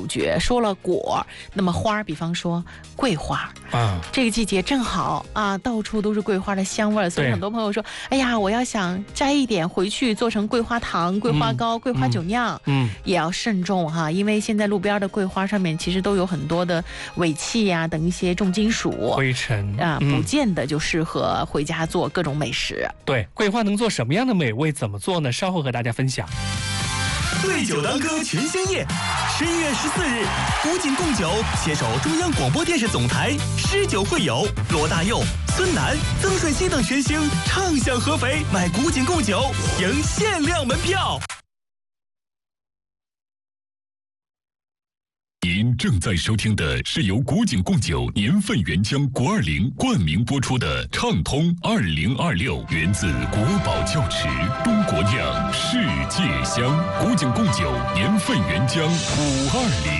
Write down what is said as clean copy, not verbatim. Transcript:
主角，说了果，那么花，比方说桂花啊，这个季节正好啊，到处都是桂花的香味儿，所以很多朋友说，哎呀，我要想摘一点回去做成桂花糖、桂花糕、桂花酒酿，也要慎重哈，因为现在路边的桂花上面其实都有很多的尾气呀等一些重金属、 灰尘啊，不见得就适合回家做各种美食。 对，桂花能做什么样的美味？怎么做呢？稍后和大家分享。 对酒当歌全兴夜，11月14日，古井贡酒携手中央广播电视总台诗酒会友罗大佑、孙楠、曾舜晞等全星畅享合肥，买古井贡酒赢限量门票。 您正在收听的是由古井贡酒年份原浆国20冠名播出的畅通2026，源自国宝窖池，中国酿，世界香。古井贡酒年份原浆520。